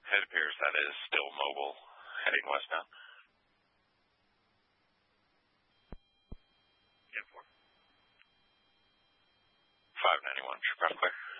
It appears that is still mobile, heading westbound. 10-4. 591, true, clear.